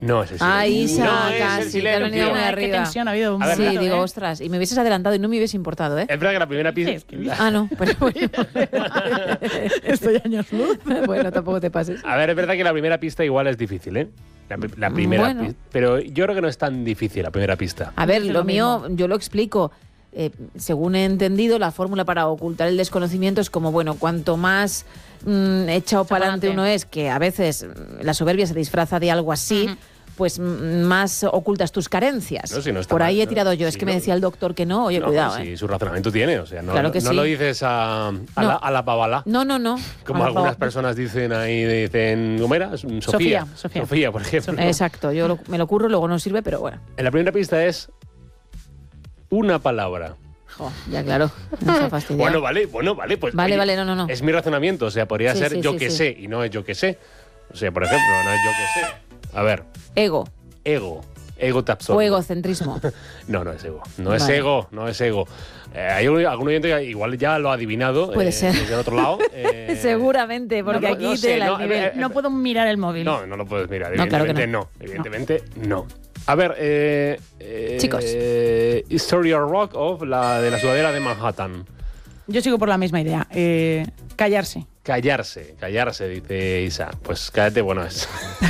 No es el Ah, silencio. Isa, No es el casi, te silencio. ha venido muy arriba. Qué tensión ha habido un Sí, momento, digo, ostras, y me hubieses adelantado y no me hubiese importado, ¿eh? Es verdad que la primera pista... Ah, no, pero bueno. Estoy años luz. Bueno, tampoco te pases. A ver, es verdad que la primera pista igual es difícil, ¿eh? La primera Bueno. pista. Pero yo creo que no es tan difícil la primera pista. A ver, Dice lo lo mío, mismo. yo lo explico. Según he entendido, la fórmula para ocultar el desconocimiento es como, bueno, cuanto más echado para adelante uno es, que a veces la soberbia se disfraza de algo así, pues más ocultas tus carencias. No, si no está Por mal, ahí he ¿no? tirado yo. Es Sí, que me no. decía el doctor que no. Oye, No, cuidado, sí, su razonamiento tiene. O sea, no, Claro que no sí. lo dices a la babalá. No. Como A la algunas pava- personas dicen ahí, dicen, ¿cómo era? Sofía. Sofía. Por ejemplo. Exacto, yo me lo curro, luego no sirve, pero bueno. En la primera pista es una palabra. Jo, ya claro, me está fastidiado. Bueno, vale, pues. Vale, oye, vale, no. Es mi razonamiento, o sea, podría Sí, ser sí, yo sí, que sí. sé y no es yo que sé. O sea, por ejemplo, no es yo que sé. A ver, Ego ego. Ego te absorbe. o egocentrismo. No es ego. No es Vale. ego, no es ego. Hay algún oyente que igual ya lo ha adivinado. Puede ser. Desde el otro lado. Seguramente, porque no, aquí no sé, te da no, el nivel. No puedo mirar el móvil. No lo puedes mirar. No, claro que Evidentemente no. Evidentemente no. A ver, Chicos. Historia Rock of de la sudadera de Manhattan. Yo sigo por la misma idea. Callarse. Callarse, dice Isa. Pues cállate, bueno es.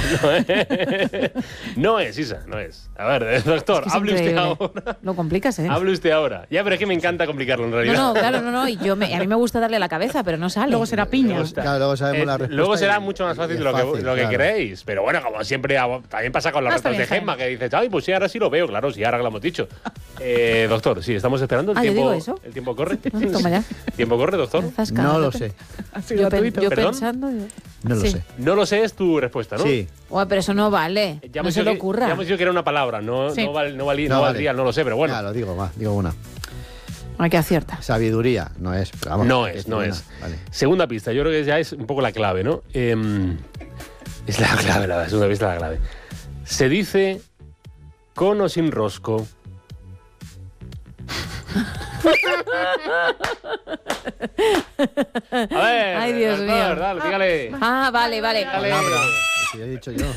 No es, Isa, no es. A ver, doctor, Es que es hable usted increíble. ahora. Lo complicas, ¿eh? Hable usted ahora. Ya, pero es que me encanta complicarlo en realidad. No, claro, no. Y a mí me gusta darle a la cabeza, pero no sale. Luego será piña. Luego está. Claro, luego sabemos la respuesta Luego será y- mucho más fácil y de es lo que, fácil, lo que claro. queréis. Pero bueno, como siempre, también pasa con las está respuestas de bien, Gemma, que dices, ay, pues sí, ahora sí lo veo. Claro, sí, ahora que lo hemos dicho. Doctor, sí, estamos esperando. ¿yo digo eso? ¿El tiempo corre? Toma ya. ¿Tiempo corre, doctor? No lo sé. Ha sido gratuito. Yo ¿Perdón? pensando. No lo Sí. sé. No lo sé, es tu respuesta, ¿no? Sí. Ué, pero eso no vale. Ya No hemos se dicho le que- ocurra. Ya hemos dicho que era una palabra, no Sí. valdría, no lo sé, pero bueno. Ya, lo digo, digo una. Hay que acierta. Sabiduría, no es. Pero vamos, No es. Vale. Segunda pista, yo creo que ya es un poco la clave, ¿no? Es la clave, la segunda pista es la clave. Se dice con o sin rosco. A ver, Ay, Dios doctor, mío. dale, dígale. Ah, vale. Dale. Eso ya he dicho yo.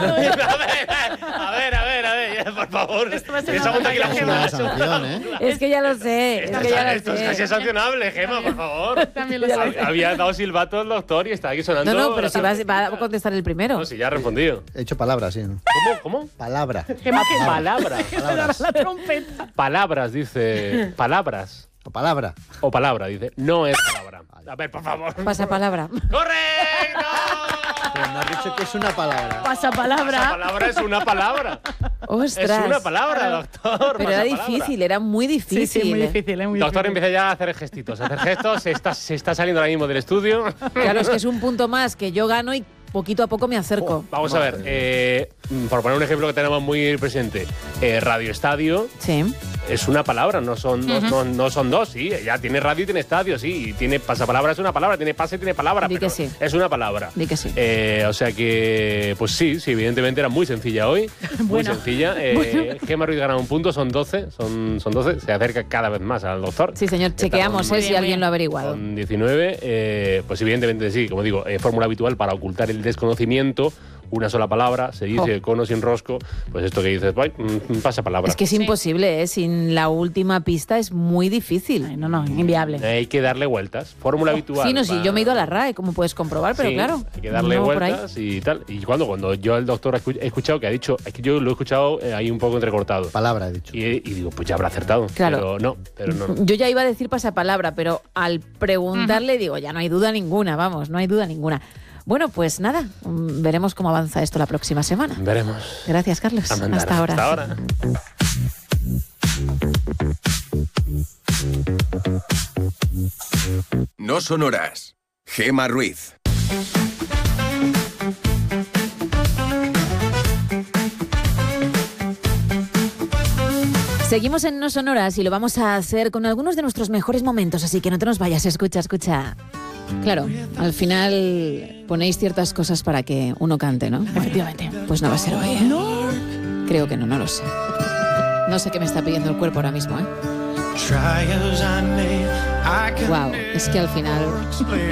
A ver, ya, por favor. Esto va a ser Esa una monta aquí la batalla, Una Gemma. sanción, ¿eh? Es que ya lo sé. Esto es casi sancionable, Gemma, por favor. También lo sé. Había dado silbato el doctor y está aquí sonando. No, pero la si va a contestar el primero. No, si ya ha respondido. He hecho palabras, sí. ¿no? ¿Cómo? Palabra. Gemma, que Palabra. Palabras. la trompeta. Palabras, dice. Palabras. O palabra. O palabra, dice. No es palabra. A ver, por favor. Pasa palabra. ¡Correcto! Pero me has dicho que es una palabra. Pasa Esa palabra. palabra es una palabra. Ostras. Es una palabra, doctor. Pero era pasapalabra. difícil, era muy difícil. Sí, muy difícil, muy Doctor difícil. empieza ya a hacer gestitos. Se está saliendo ahora mismo del estudio. Claro, es que es un punto más que yo gano y poquito a poco me acerco. Vamos a ver, por poner un ejemplo que tenemos muy presente, Radio Estadio Sí. es una palabra, no son dos, sí, ya tiene radio y tiene estadio, sí, y tiene pasapalabra, es una palabra, tiene pase y tiene palabra, Di pero que sí. es una palabra. Di que sí. O sea que, pues sí, evidentemente era muy sencilla hoy, muy Bueno. sencilla. Gemma Ruiz gana un punto, son 12, se acerca cada vez más al doctor. Sí, señor, Está chequeamos con- si alguien lo ha averiguado. Con 19, pues evidentemente sí, como digo, fórmula habitual para ocultar el desconocimiento, una sola palabra, se dice con o sin rosco, pues esto que dices, pasa palabra. Es que es imposible, ¿eh? Sin la última pista es muy difícil. Ay, no, inviable. Hay que darle vueltas, fórmula habitual. Sí, no, sí, para- yo me he ido a la RAE, como puedes comprobar, pero Sí, claro. hay que darle no por ahí. vueltas y tal. Y cuando yo al doctor he escuchado que ha dicho, es que yo lo he escuchado ahí un poco entrecortado. Palabra, he dicho. Y digo, pues ya habrá acertado. Claro. Pero no. Yo ya iba a decir pasapalabra, pero al preguntarle digo, ya no hay duda ninguna, vamos, no hay duda ninguna. Bueno, pues nada, veremos cómo avanza esto la próxima semana. Veremos. Gracias, Carlos. A mandar. Hasta ahora. Hasta ahora. No son horas. Gemma Ruiz. Seguimos en No Sonoras y lo vamos a hacer con algunos de nuestros mejores momentos, así que no te nos vayas, escucha. Claro, al final ponéis ciertas cosas para que uno cante, ¿no? Efectivamente. Pues no va a ser hoy. Creo que no lo sé. No sé qué me está pidiendo el cuerpo ahora mismo, ¿eh? Wow, es que al final